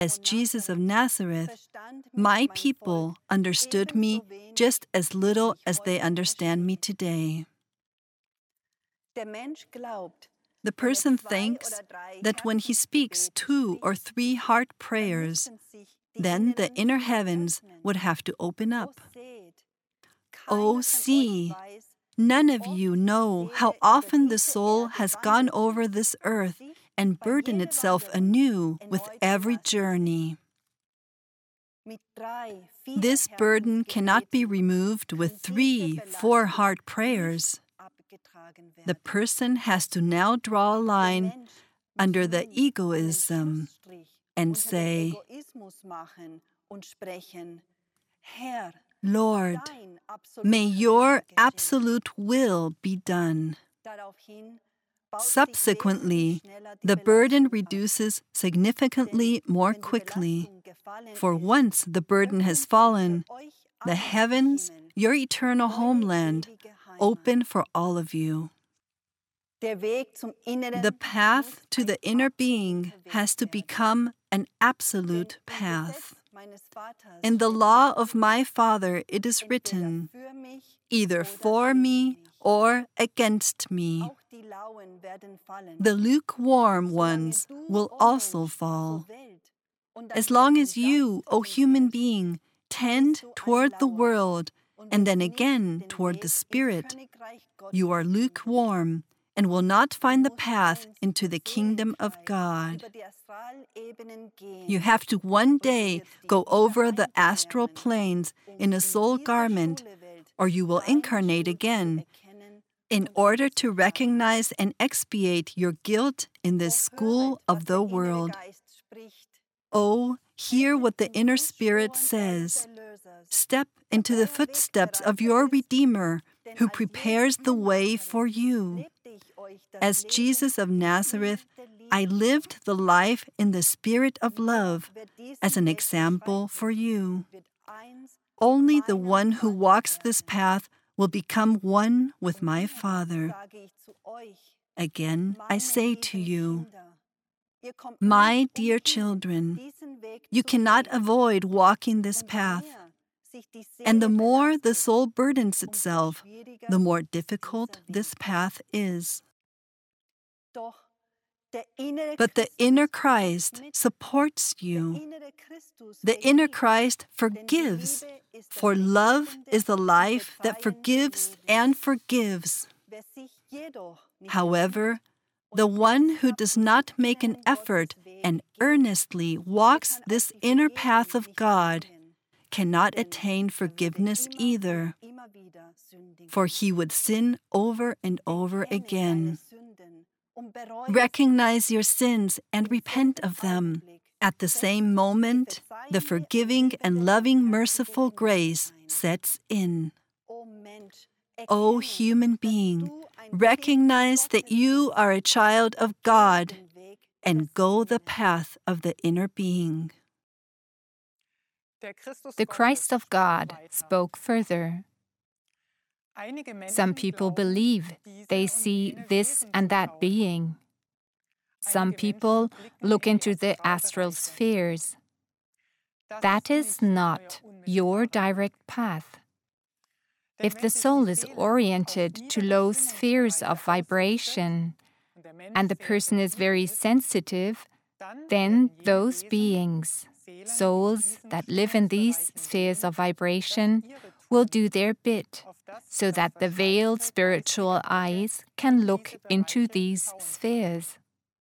As Jesus of Nazareth, my people understood me just as little as they understand me today. The person thinks that when he speaks 2 or 3 heart prayers, then the inner heavens would have to open up. Oh, see, none of you know how often the soul has gone over this earth and burdened itself anew with every journey. This burden cannot be removed with 3, 4 heart prayers. The person has to now draw a line under the egoism and say, Lord, may your absolute will be done. Subsequently, the burden reduces significantly more quickly, for once the burden has fallen, the heavens, your eternal homeland, open for all of you. The path to the inner being has to become an absolute path. In the law of my Father it is written, either for me or against me. The lukewarm ones will also fall. As long as you, O human being, tend toward the world and then again toward the Spirit, you are lukewarm and will not find the path into the kingdom of God. You have to one day go over the astral planes in a soul garment, or you will incarnate again, in order to recognize and expiate your guilt in this school of the world. Oh, hear what the inner spirit says. Step into the footsteps of your Redeemer, who prepares the way for you. As Jesus of Nazareth, I lived the life in the spirit of love as an example for you. Only the one who walks this path will become one with my Father. Again, I say to you, my dear children, you cannot avoid walking this path. And the more the soul burdens itself, the more difficult this path is. But the inner Christ supports you. The inner Christ forgives, for love is the life that forgives and forgives. However, the one who does not make an effort and earnestly walks this inner path of God cannot attain forgiveness either, for he would sin over and over again. Recognize your sins and repent of them. At the same moment, the forgiving and loving merciful grace sets in. O human being, recognize that you are a child of God and go the path of the inner being. The Christ of God spoke further. Some people believe they see this and that being. Some people look into the astral spheres. That is not your direct path. If the soul is oriented to low spheres of vibration, and the person is very sensitive, then those beings, souls that live in these spheres of vibration, will do their bit, so that the veiled spiritual eyes can look into these spheres.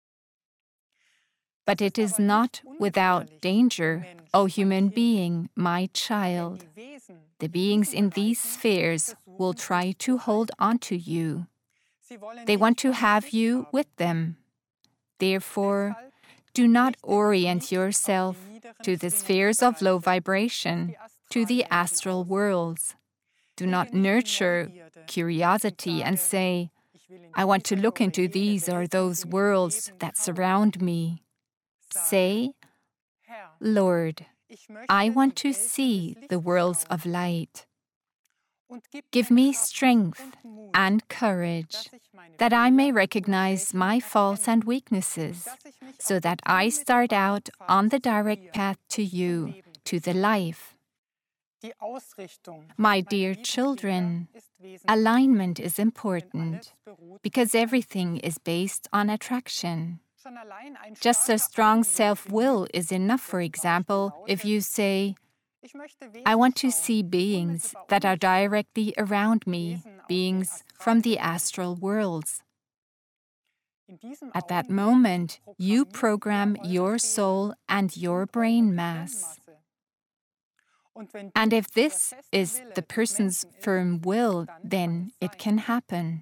But it is not without danger, O human being, my child. The beings in these spheres will try to hold on to you. They want to have you with them. Therefore, do not orient yourself to the spheres of low vibration, to the astral worlds. Do not nurture curiosity and say, I want to look into these or those worlds that surround me. Say, Lord, I want to see the worlds of light. Give me strength and courage, that I may recognize my faults and weaknesses, so that I start out on the direct path to you, to the life. My dear children, alignment is important because everything is based on attraction. Just a strong self-will is enough, for example, if you say, I want to see beings that are directly around me, beings from the astral worlds. At that moment, you program your soul and your brain mass. And if this is the person's firm will, then it can happen.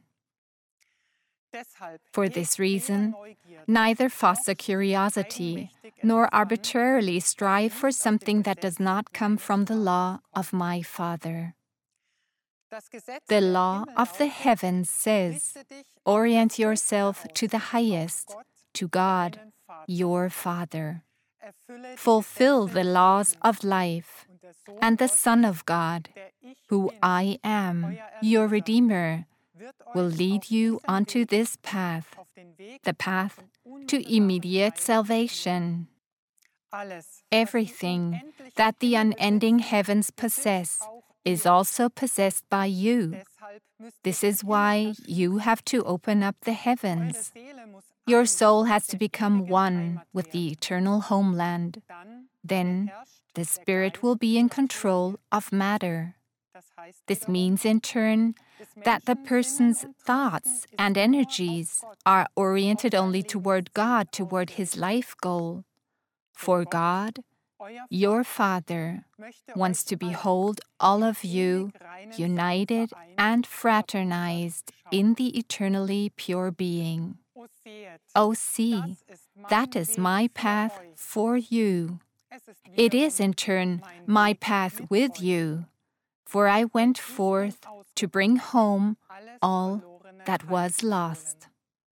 For this reason, neither foster curiosity nor arbitrarily strive for something that does not come from the law of my Father. The law of the heavens says, orient yourself to the highest, to God, your Father. Fulfill the laws of life, and the Son of God, who I am, your Redeemer, will lead you onto this path, the path to immediate salvation. Everything that the unending heavens possess is also possessed by you. This is why you have to open up the heavens. Your soul has to become one with the eternal homeland. Then the spirit will be in control of matter. This means, in turn, that the person's thoughts and energies are oriented only toward God, toward his life goal. For God, your Father, wants to behold all of you united and fraternized in the eternally pure being. Oh, see, that is my path for you. It is, in turn, my path with you, for I went forth to bring home all that was lost.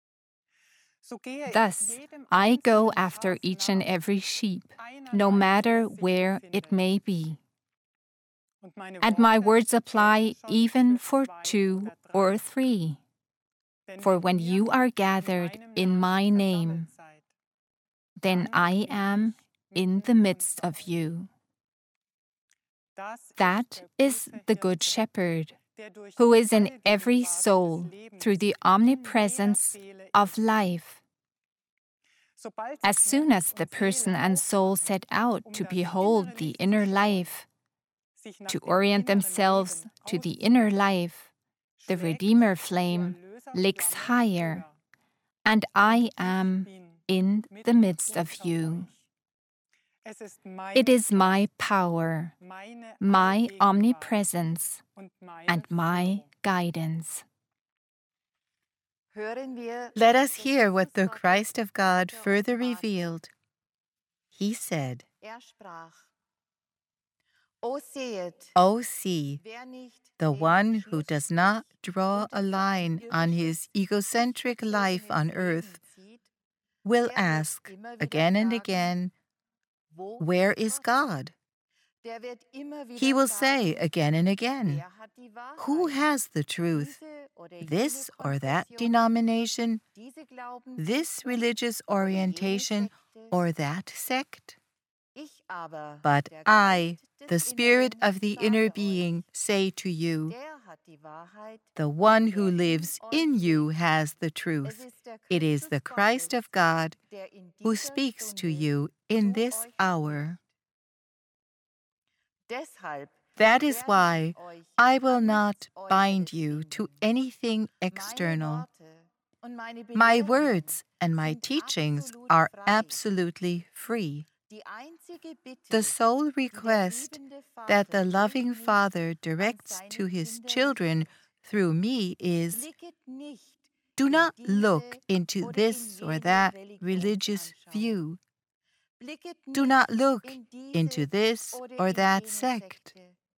Thus, I go after each and every sheep, no matter where it may be. And my words apply even for 2 or 3. For when you are gathered in my name, then I am in the midst of you. That is the Good Shepherd, who is in every soul through the omnipresence of life. As soon as the person and soul set out to behold the inner life, to orient themselves to the inner life, the Redeemer flame licks higher, and I am in the midst of you. It is my power, my omnipresence, and my guidance. Let us hear what the Christ of God further revealed. He said, O see, the one who does not draw a line on his egocentric life on earth will ask again and again, where is God? He will say again and again, who has the truth? This or that denomination, this religious orientation, or that sect? But I, the Spirit of the inner being, say to you, the one who lives in you has the truth. It is the Christ of God who speaks to you in this hour. That is why I will not bind you to anything external. My words and my teachings are absolutely free. The sole request that the loving Father directs to his children through me is, do not look into this or that religious view. Do not look into this or that sect.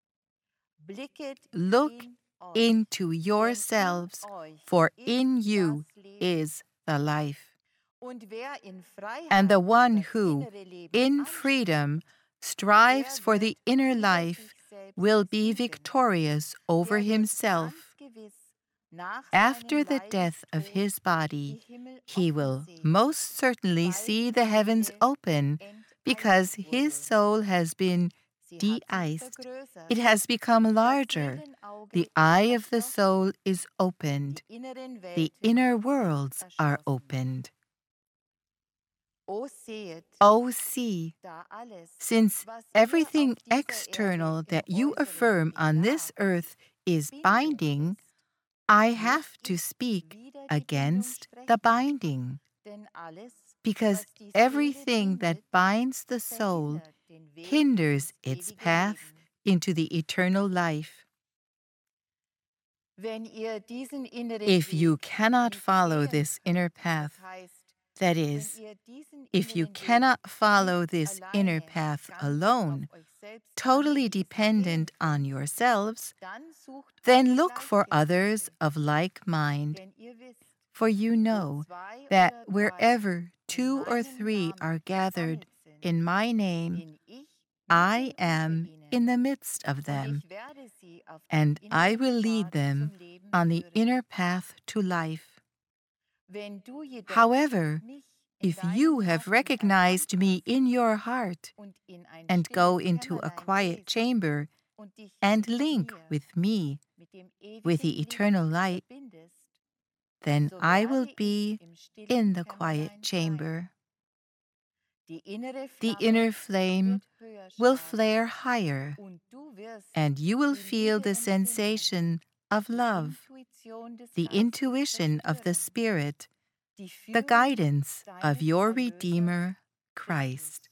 Look into yourselves, for in you is the life. And the one who, in freedom, strives for the inner life will be victorious over himself. After the death of his body, he will most certainly see the heavens open, because his soul has been de-iced. It has become larger. The eye of the soul is opened. The inner worlds are opened. O see, since everything external that you affirm on this earth is binding, I have to speak against the binding, because everything that binds the soul hinders its path into the eternal life. If you cannot follow this inner path, that is, if you cannot follow this inner path alone, totally dependent on yourselves, then look for others of like mind. For you know that wherever 2 or 3 are gathered in my name, I am in the midst of them, and I will lead them on the inner path to life. However, if you have recognized me in your heart and go into a quiet chamber and link with me, with the eternal light, then I will be in the quiet chamber. The inner flame will flare higher, and you will feel the sensation of love, the intuition of the Spirit, the guidance of your Redeemer, Christ.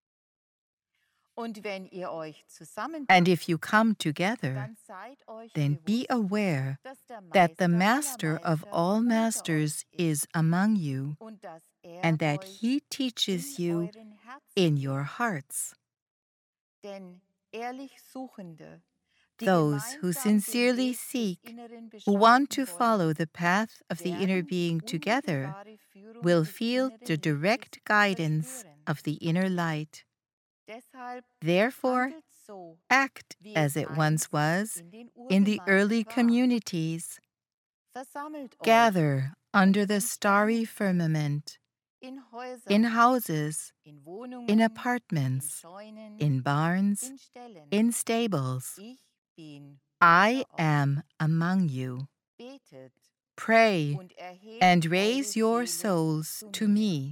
And if you come together, then be aware that the Master of all masters is among you, and that he teaches you in your hearts. Those who sincerely seek, who want to follow the path of the inner being together, will feel the direct guidance of the inner light. Therefore, act as it once was in the early communities. Gather under the starry firmament, in houses, in apartments, in barns, in stables. I am among you. Pray and raise your souls to me.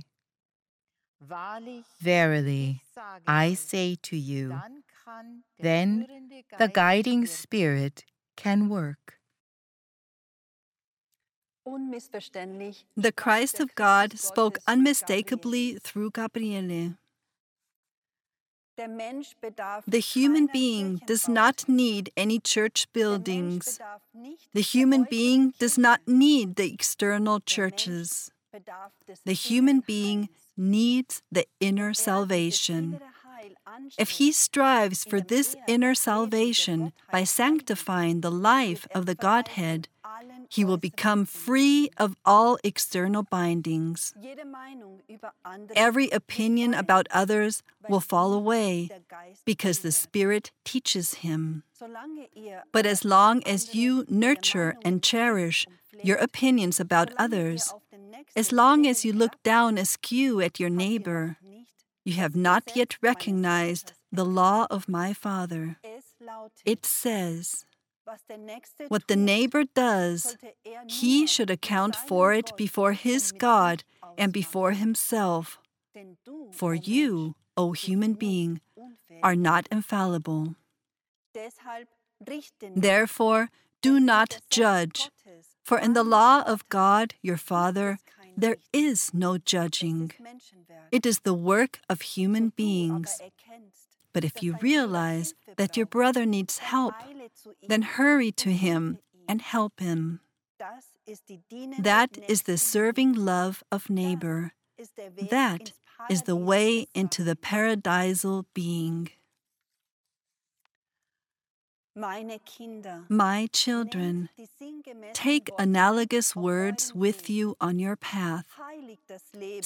Verily, I say to you, then the guiding Spirit can work. The Christ of God spoke unmistakably through Gabriele. The human being does not need any church buildings. The human being does not need the external churches. The human being needs the inner salvation. If he strives for this inner salvation by sanctifying the life of the Godhead, he will become free of all external bindings. Every opinion about others will fall away because the Spirit teaches him. But as long as you nurture and cherish your opinions about others, as long as you look down askew at your neighbor, you have not yet recognized the law of my Father. It says, what the neighbor does, he should account for it before his God and before himself. For you, O human being, are not infallible. Therefore, do not judge, for in the law of God, your Father, there is no judging. It is the work of human beings. But if you realize that your brother needs help, then hurry to him and help him. That is the serving love of neighbor. That is the way into the paradisal being. My children, take analogous words with you on your path.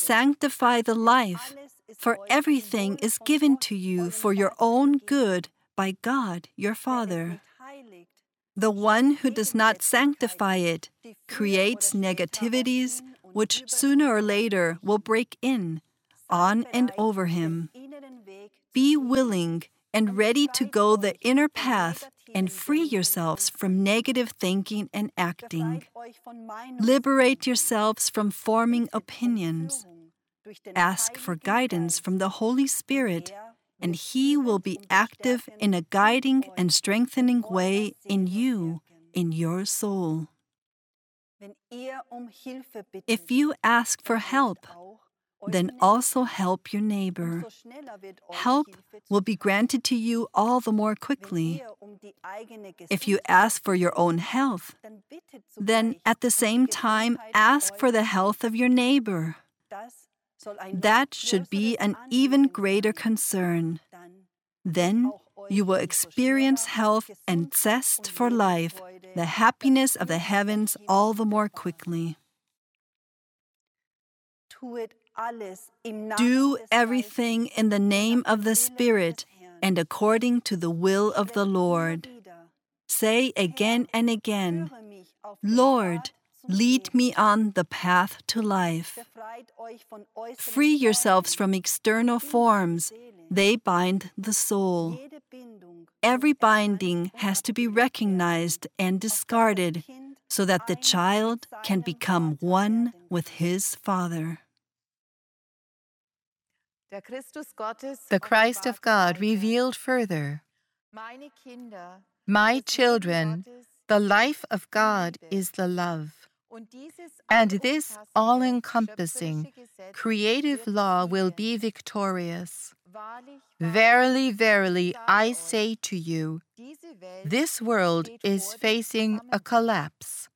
Sanctify the life, for everything is given to you for your own good by God, your Father. The one who does not sanctify it creates negativities which sooner or later will break in, on and over him. Be willing and ready to go the inner path and free yourselves from negative thinking and acting. Liberate yourselves from forming opinions. Ask for guidance from the Holy Spirit, and He will be active in a guiding and strengthening way in you, in your soul. If you ask for help, then also help your neighbor. Help will be granted to you all the more quickly. If you ask for your own health, then at the same time ask for the health of your neighbor. That should be an even greater concern. Then you will experience health and zest for life, the happiness of the heavens all the more quickly. Do everything in the name of the Spirit and according to the will of the Lord. Say again and again, Lord, lead me on the path to life. Free yourselves from external forms. They bind the soul. Every binding has to be recognized and discarded so that the child can become one with his Father. The Christ of God revealed further. My children, the life of God is the love. And this all-encompassing, creative law will be victorious. Verily, verily, I say to you, this world is facing a collapse.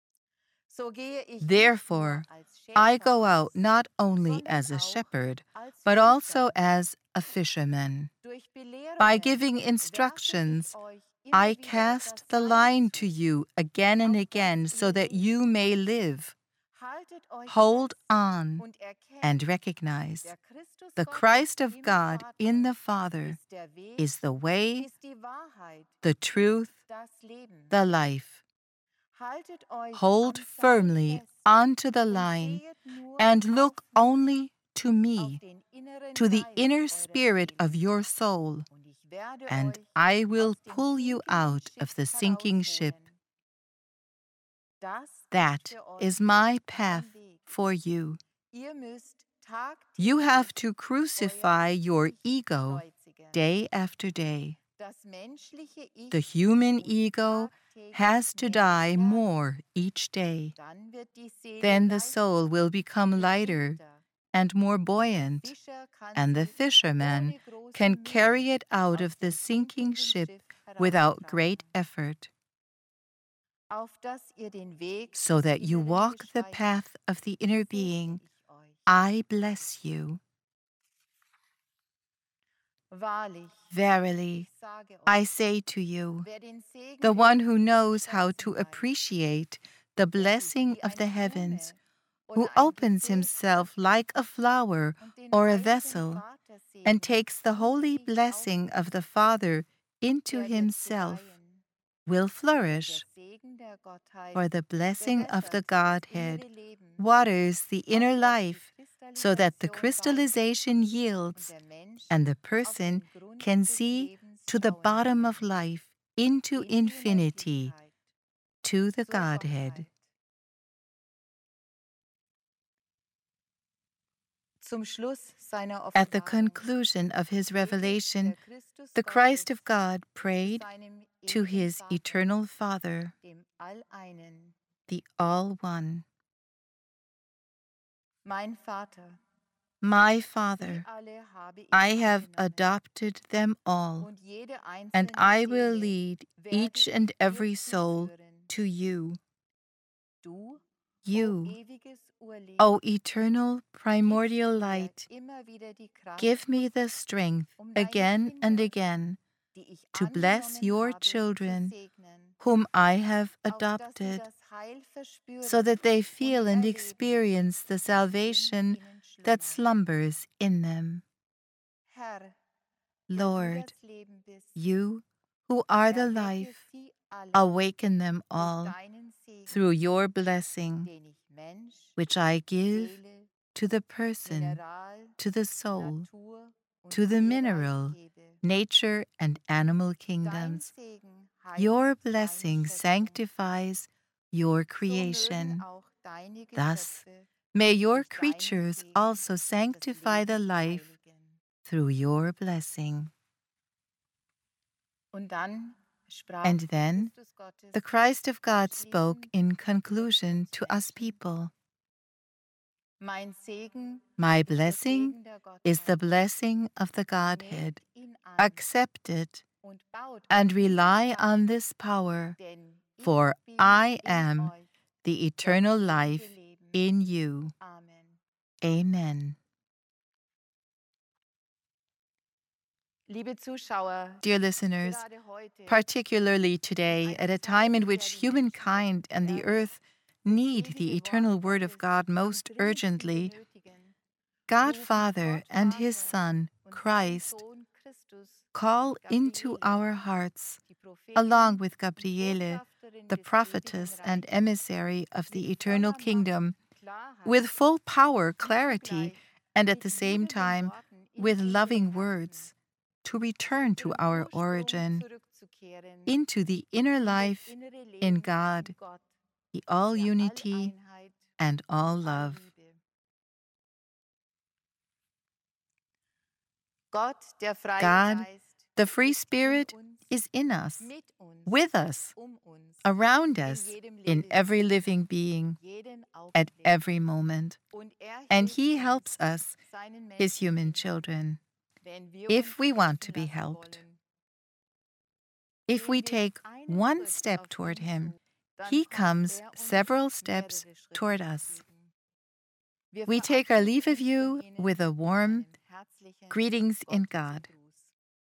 Therefore, I go out not only as a shepherd, but also as a fisherman. By giving instructions, I cast the line to you again and again so that you may live. Hold on and recognize the Christ of God in the Father is the way, the truth, the life. Hold firmly onto the line and look only to me, to the inner spirit of your soul, and I will pull you out of the sinking ship. That is my path for you. You have to crucify your ego day after day. The human ego has to die more each day. Then the soul will become lighter and more buoyant, and the fisherman can carry it out of the sinking ship without great effort, so that you walk the path of the inner being. I bless you. Verily, I say to you, the one who knows how to appreciate the blessing of the heavens, who opens himself like a flower or a vessel, and takes the holy blessing of the Father into himself, will flourish. For the blessing of the Godhead waters the inner life so that the crystallization yields, and the person can see to the bottom of life, into infinity, to the Godhead. At the conclusion of his revelation, the Christ of God prayed to his eternal Father, the All-One. My Father, I have adopted them all, and I will lead each and every soul to you. You, O eternal primordial light, give me the strength again and again to bless your children whom I have adopted, so that they feel and experience the salvation that slumbers in them. Lord, you who are the life, awaken them all through your blessing, which I give to the person, to the soul, to the mineral, nature, and animal kingdoms. Your blessing sanctifies your creation. Thus, may your creatures also sanctify the life through your blessing. And then the Christ of God spoke in conclusion to us people. My blessing is the blessing of the Godhead. Accept it and rely on this power, for I am the eternal life in you. Amen. Dear listeners, particularly today, at a time in which humankind and the earth need the eternal Word of God most urgently, God Father and His Son, Christ, call into our hearts, along with Gabriele, the prophetess and emissary of the eternal kingdom, with full power, clarity, and at the same time with loving words, to return to our origin, into the inner life in God, the all-unity and all-love. God, the free Spirit, is in us, with us, around us, in every living being, at every moment. And He helps us, His human children, if we want to be helped. If we take one step toward Him, He comes several steps toward us. We take our leave of you with a warm greetings in God.